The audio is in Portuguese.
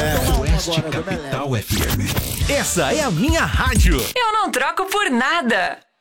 Oeste Capital FM. Essa é a minha rádio. Eu não troco por nada.